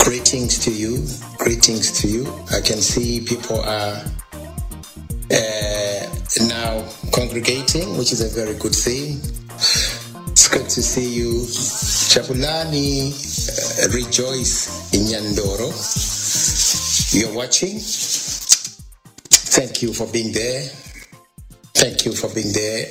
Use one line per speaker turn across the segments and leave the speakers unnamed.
Greetings to you. Greetings to you. I can see people are now congregating, which is a very good thing. It's good to see you. Chapulani, rejoice in Nyandoro. You're watching. Thank you for being there. Thank you for being there.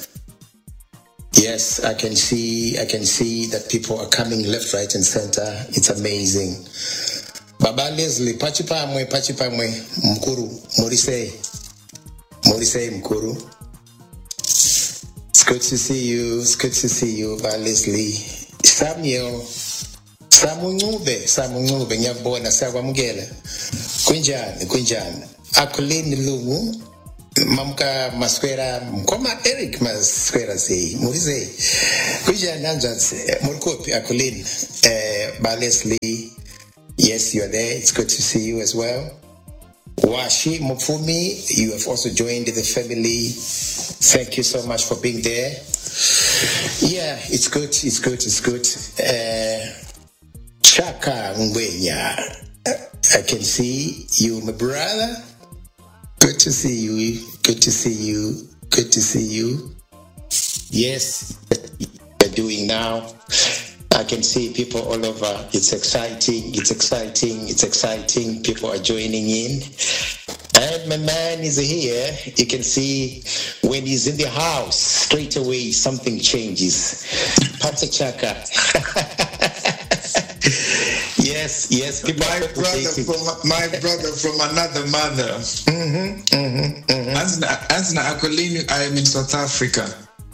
Yes, I can see that people are coming left, right, and center. It's amazing. Baba Leslie, pachipamwe, mkuru, Morisei, mkuru. It's good to see you. It's good to see you, Baba Leslie. Samuel, Samunyube, nyabona, Sawamugela. Kunjani. Akulini Lumu. Mamka Masquera, Mkoma Eric Masquera say, Morise, Kuja Nanjans, Murkopi Akulin, Leslie. Yes, you're there. It's good to see you as well. Washi Mufumi, you have also joined the family. Thank you so much for being there. Yeah, it's good. Chaka Ngwenya, I can see you, my brother. Good to see you. Yes, we're doing now. I can see people all over. It's exciting. People are joining in. And my man is here. You can see when he's in the house, straight away something changes. Pata Chaka. Yes.
My brother from another mother. As Akolini, I am in South Africa.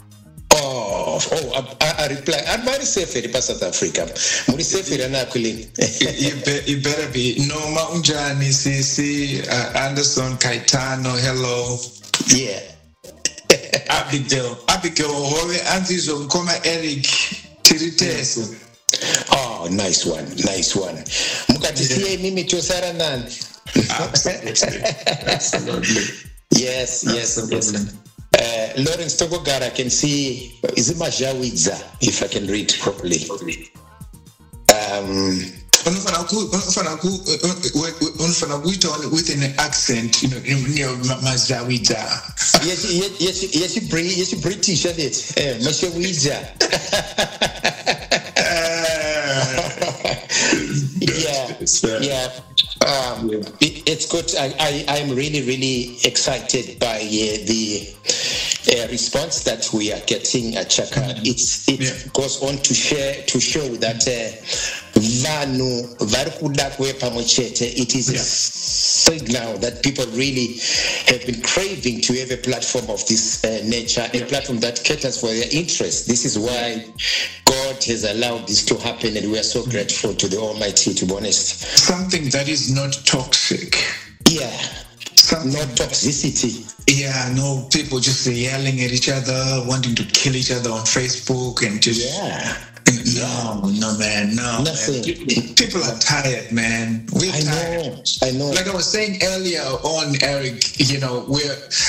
I reply. I'm very safe in South Africa. Muri safe in Akolini.
You better be. Noma Unjani, Sisi, Anderson, Kaitano, hello.
Yeah.
Abigail, Hove, Aunties of Koma Eric, Tiriteso.
Oh, nice one. Mukatisiye mimi tosara nani?
Absolutely.
Yes. Lawrence Togogara, I can see, is it Majawidza, if I can read properly?
With an accent, Majawidza.
Yes, you British, isn't it? Majawidza. Yeah. It's good. I'm really excited by the response that we are getting at Chaka. It goes on to show that it is a signal that people really have been craving to have a platform of this nature, a platform that caters for their interests. This is why God has allowed this to happen, and we are so grateful to the Almighty, to be honest.
Something that is not toxic.
Yeah. Not toxicity.
Yeah, no people just yelling at each other, wanting to kill each other on Facebook and just...
Yeah.
No, man.
Nothing.
People are tired, man. We're tired.
I know.
Like I was saying earlier on, Eric,